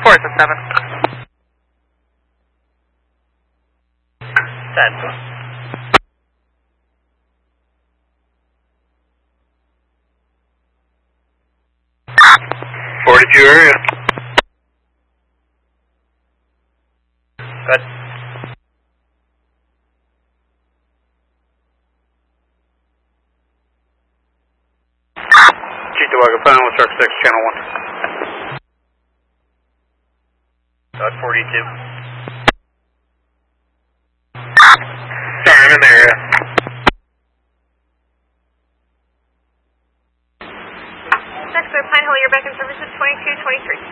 4-7. Set. 42 area. Good. Cheektowaga, final with Shark 6, channel 1. Good, 42. Sorry, I'm in the area. Next, Pine Hill, you're back in services 2223.